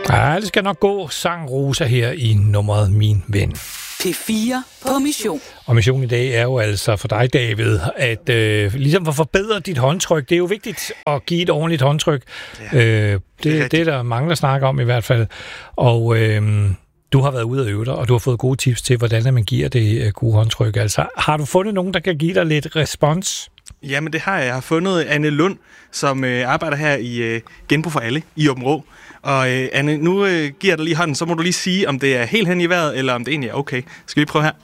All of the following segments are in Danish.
Ja, det skal nok gå. Sang Rosa her i nummeret Min Ven. P4 på mission. Og missionen i dag er jo altså for dig, David, at ligesom for at forbedre dit håndtryk. Det er jo vigtigt at give et ordentligt håndtryk. Ja, det er der mange, der snakker om i hvert fald. Og du har været ude at øve dig, og du har fået gode tips til, hvordan man giver det gode håndtryk. Altså, har du fundet nogen, der kan give dig lidt respons? Jamen, det har jeg. Jeg har fundet Anne Lund, som arbejder her i Genbrug for Alle i Aabenraa. Og Anne, nu giver jeg dig lige hånden, så må du lige sige, om det er helt hen i vejret, eller om det egentlig er okay. Skal vi prøve her?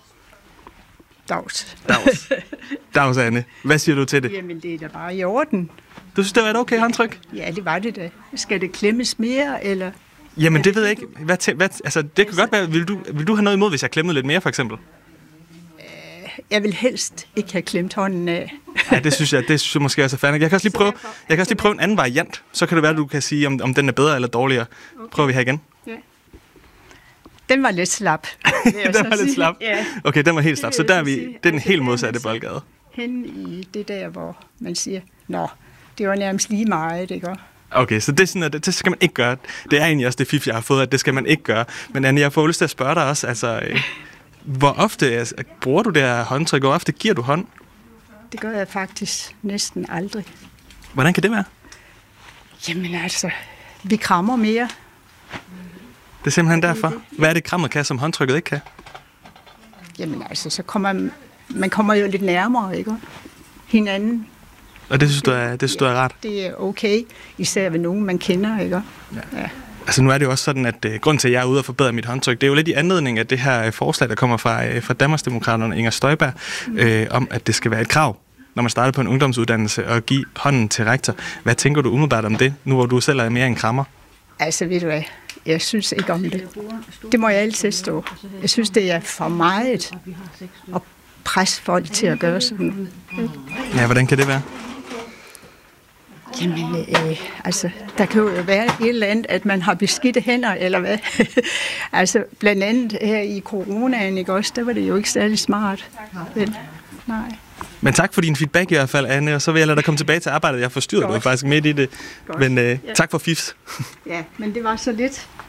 Dags, Anne. Hvad siger du til det? Jamen, det er da bare i orden. Du synes, det var et okay håndtryk? Ja, det var det da. Skal det klemmes mere, eller? Jamen, det ved jeg ikke. Altså, det kan godt være, vil du have noget imod, hvis jeg klemmede lidt mere, for eksempel? Jeg vil helst ikke have klemt hånden af. Ja, det synes jeg måske også er færdigt. Jeg kan også lige prøve en anden variant. Så kan det være, at du kan sige, om den er bedre eller dårligere. Okay. Prøver vi her igen. Ja. Den var lidt slap. Den var lidt slap? Ja. Okay, den var helt slap. Så der er vi, det er den helt modsatte boldgade. Hen i det der, hvor man siger, nå, det var nærmest lige meget, ikke? Okay, så det er sådan, at det skal man ikke gøre. Det er egentlig også det fif, jeg har fået, at det skal man ikke gøre. Men Anne, jeg får lyst til at spørge dig også, altså, hvor ofte bruger du det her håndtryk? Hvor ofte giver du hånd? Det gør jeg faktisk næsten aldrig. Hvordan kan det være? Jamen altså, vi krammer mere. Det er simpelthen derfor. Hvad er det, krammet kan, som håndtrykket ikke kan? Jamen altså, så kommer man kommer jo lidt nærmere, ikke? Hinanden. Og det synes du er rart? Det er okay, især ved nogen, man kender, ikke? Ja. Altså nu er det jo også sådan, at grunden til, at jeg er ude og forbedre mit håndtryk, det er jo lidt i anledning af det her forslag, der kommer fra Danmarksdemokraterne Inger Støjberg, om at det skal være et krav, når man starter på en ungdomsuddannelse, at give hånden til rektor. Hvad tænker du umiddelbart om det, nu hvor du selv er mere en krammer? Altså ved du hvad, jeg synes ikke om det. Det må jeg altid stå. Jeg synes, det er for meget at presse folk til at gøre sådan. Ja, hvordan kan det være? Jamen, altså, der kan jo være et eller andet, at man har beskidte hænder, eller hvad? Altså, blandt andet her i coronaen, ikke også, der var det jo ikke særlig smart. Vel? Nej. Men tak for din feedback i hvert fald, Anne, og så vil jeg lade dig komme tilbage til arbejdet. Jeg forstyrrer dig faktisk midt i det, men tak for fifs. Ja, men det var så lidt.